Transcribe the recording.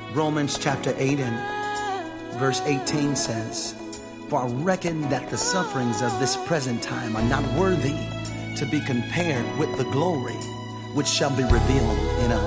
Romans chapter 8 and verse 18 says, "For I reckon that the sufferings of this present time are not worthy to be compared with the glory which shall be revealed in us."